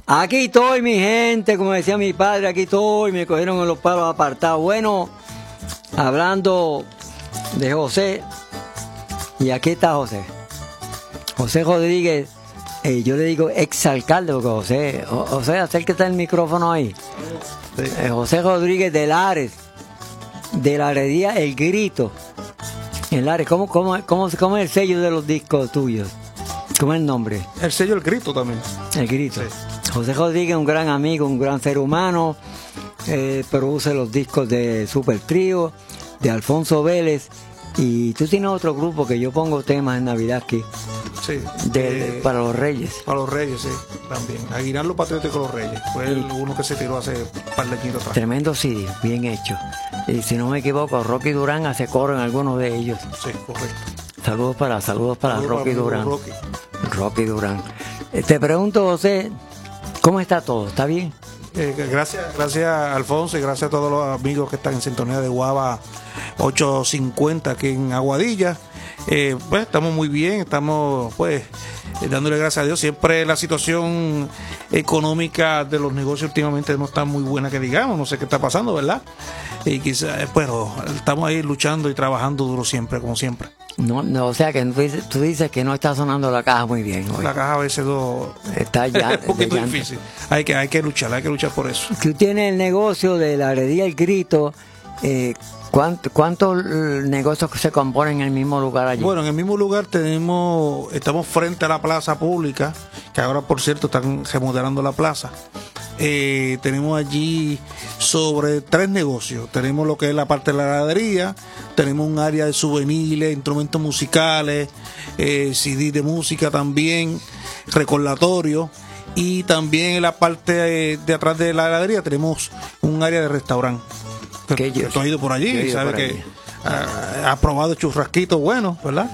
Aquí estoy, mi gente, como decía mi padre, aquí estoy, me cogieron en los palos apartados. Bueno, hablando de José, y aquí está José. José Rodríguez, yo le digo exalcalde, porque José, acérquete el micrófono ahí. José Rodríguez de Lares, de la heredía El Grito. En Lares, ¿cómo es el sello de los discos tuyos? ¿Cómo es el nombre? El sello El Grito también. El Grito. Sí. José Rodríguez, un gran amigo, un gran ser humano, produce los discos de Super Trío, de Alfonso Vélez, y tú tienes otro grupo que yo pongo temas en Navidad aquí. Sí. Para los Reyes. Para los Reyes, sí, también. Aguinaldo Patriótico Los Reyes. Fue uno que se tiró hace un par de años atrás. Tremendo CD, bien hecho. Y si no me equivoco, Rocky Durán hace coro en algunos de ellos. Sí, correcto. Saludos para Rocky Durán. Rocky Durán. Te pregunto, José, ¿cómo está todo? ¿Está bien? Gracias Alfonso, y gracias a todos los amigos que están en sintonía de Guava 850 aquí en Aguadilla. Pues estamos muy bien, estamos pues dándole gracias a Dios. Siempre la situación económica de los negocios últimamente no está muy buena, que digamos, no sé qué está pasando, ¿verdad? Y quizás, pero estamos ahí luchando y trabajando duro siempre, como siempre. No, o sea que tú dices que no está sonando la caja muy bien hoy. La caja a veces está ya es un poquito difícil. Hay que luchar por eso. Tú tienes el negocio de la heredía El Grito. ¿Cuántos negocios se componen en el mismo lugar allí? Bueno, en el mismo lugar estamos frente a la plaza pública, que ahora por cierto están remodelando la plaza. Tenemos allí sobre 3 negocios. Tenemos lo que es la parte de la heladería, tenemos un área de souvenirs, instrumentos musicales, CD de música también, recordatorio, y también en la parte de atrás de la heladería tenemos un área de restaurante. Tú has ido por allí, sabes que ha probado churrasquitos buenos, ¿verdad?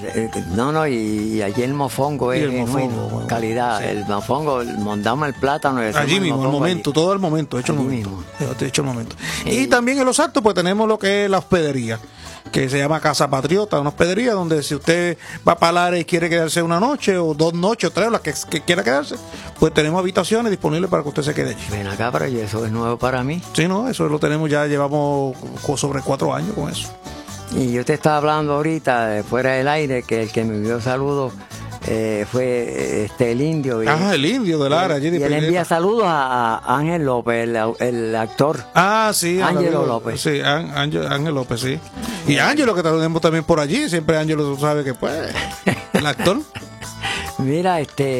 Y allí el mofongo es genuino, calidad. Sí. El mofongo, mondamos el plátano. Allí mismo, el momento, allí. Todo el momento, hecho el momento. Y también en Los Altos, pues tenemos lo que es la hospedería, que se llama Casa Patriota, una hospedería donde si usted va para Lares y quiere quedarse una noche, o 2 noches, o 3, las que quiera quedarse, pues tenemos habitaciones disponibles para que usted se quede allí. Ven acá, pero eso es nuevo para mí. Sí, no, eso lo tenemos ya, llevamos sobre 4 años con eso. Y yo te estaba hablando ahorita, fuera del aire, que el que me envió saludos fue el indio. El indio de Lara. Y él envía saludos a Ángel López, el actor. Sí. Ángelo López. Sí, Ángel López, sí. Y Ángelo, que tenemos también por allí. Siempre Ángelo, tú sabes que pues, el actor. Mira,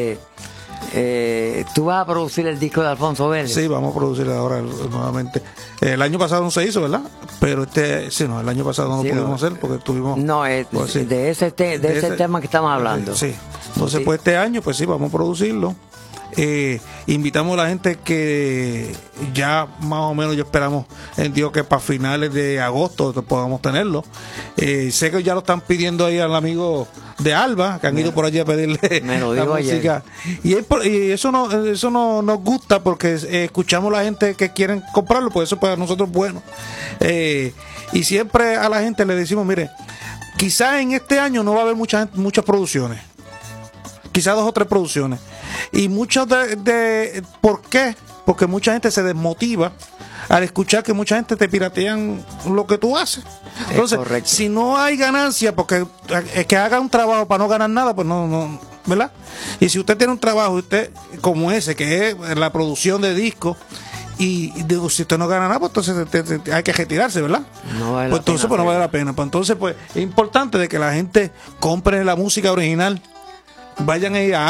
tú vas a producir el disco de Alfonso Vélez. Sí, vamos a producir ahora nuevamente. El año pasado no se hizo, ¿verdad? Pero el año pasado no lo pudimos hacer porque tuvimos... de ese tema que estamos hablando. Sí. Entonces, pues este año, pues sí, vamos a producirlo. Invitamos a la gente que ya más o menos yo esperamos en Dios que para finales de agosto podamos tenerlo. Sé que ya lo están pidiendo ahí al amigo de Alba, que han ido por allí a pedirle la música. Y eso no nos gusta porque escuchamos a la gente que quieren comprarlo, pues eso para nosotros es bueno. Y siempre a la gente le decimos, mire, quizás en este año no va a haber muchas producciones, quizás 2 o 3 producciones. Y muchos ¿por qué? Porque mucha gente se desmotiva al escuchar que mucha gente te piratean lo que tú haces. Entonces, si no hay ganancia, porque es que haga un trabajo para no ganar nada, pues no, ¿verdad? Y si usted tiene un trabajo, usted como ese, que es la producción de discos, y si usted no gana nada, pues entonces hay que retirarse, ¿verdad? Pues entonces no vale la pena. Pues entonces, pues es importante de que la gente compre la música original, vayan ahí a